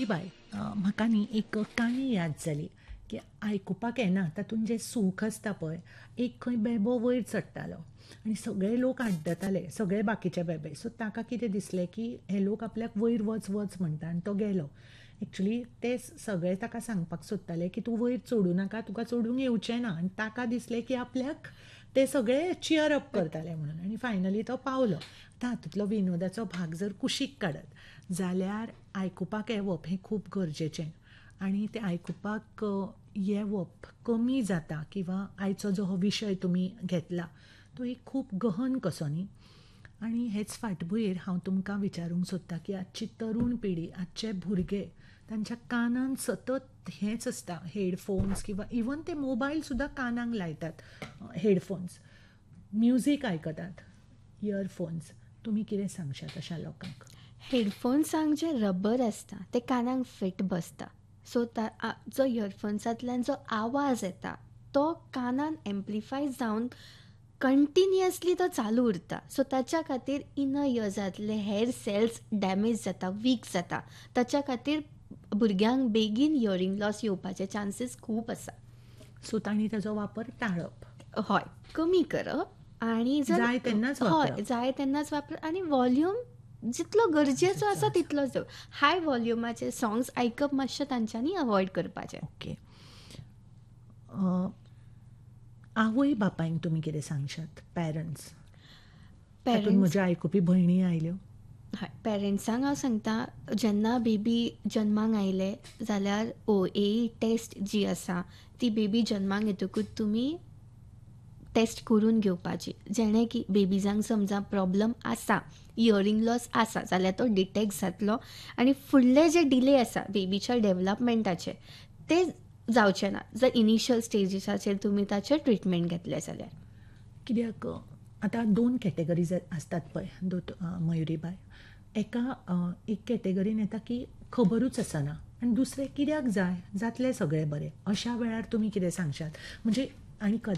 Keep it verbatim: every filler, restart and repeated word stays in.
Bye, अ, म्हाका न्ही एक काणी याद जाली की आयकुपाक येना तातूंत जें सूख आसता पळय, एक खंय बेबो वयर चडटालो आनी सगळे लोक आड्डताले, सगळे बाकीचे बेबे. सो ताका कितें दिसलें की हे लोक आपल्याक वयर वच वच म्हणटा आनी तो गेलो. एक्चुली ते सगळे ताका सांगपाक सोदताले की तूं वयर चडूं नाका, तुका चडूंक येवचें ना. आनी ताका दिसलें की आपल्याक ते सगळे चियर अप करताले म्हणून, आनी फायनली तो पावलो. आतां हातूंतलो विनोदाचो भाग जर कुशीक काडत जाल्यार आयकुपाक येवप हें खूब गरजेचें. आनी तें आयकुपाक येवप कमी जाता किंवां आयचो जो हो विशय तुमी घेतला तो एक खूब गहन कसो न्ही. आनी हेच फाटभुंयेर हांव तुमकां विचारूंक सोदतां की आजची तरूण पिढी, आजचे भुरगे, तांच्या कानान सतत हेंच आसता, हेडफोन्स किंवां इवन ते मोबायल सुद्दां कानाक लायतात, हेडफोन्स, म्युजीक आयकतात, इयरफोन्स. तुमी कितें सांगशात अशा लोकांक? हेडफोन्सांक जे रबर आसता ते कानाक फिट बसता. सो जो इयरफोन्सांतल्यान जो आवाज येता तो कानान एम्प्लिफाय जावन कंटिन्युअसली तो चालू उरता. सो ताच्या खातीर इनर इयर्सांतले हेर सेल्स डॅमेज जाता, वीक जाता. ताच्या खातीर भुरग्यांक बेगीन इयरिंग लॉस येवपाचे चान्सीस खूब आसा. सो तांणी ताजो वापर टाळप. हय, कमी करप. आनी जर जाय तेन्नाच हय वापरप. जाय तेन्नाच वापरप. आनी वॉल्यूम जितलो गरजेचो आसा तितलोच दिवप. हाय वॉल्युमाचे सॉंग्स आयकप मातशें तांच्यांनी अवॉयड करपाचें. ओके. आवय बापायंक तुमी कितें सांगशात? पॅरंट्स, तातूंत म्हज्या आयकुपी भयणी आयल्यो. हय, पॅरंट्सांक हांव सांगतां, जेन्ना बेबी जल्माक आयले जाल्यार ओ ए ई टेस्ट जी आसा ती बेबी जल्माक येतकूच तुमी टेस्ट करून घेवपाची. जेणे की बेबीजांक समजा प्रॉब्लम आसा, इयरिंग लॉस आसा जाल्यार तो डिटेक्ट जातलो आनी फुडले जे डिले आसा बेबीच्या डेवलपमेंटाचे ते जावचे ना, जर इनिशियल स्टेजीसाचेर तुमी ताचें ट्रिटमेंट घेतलें जाल्यार. कित्याक आतां दोन कॅटेगरीज आसतात पळय दोत मयुरीबाय. एका एक कॅटेगरीन येता की खबरूच आसना आनी दुसरें कित्याक जाय, जातलें सगळें बरें. अशा वेळार तुमी कितें सांगशात? म्हणजे आनी कदाचित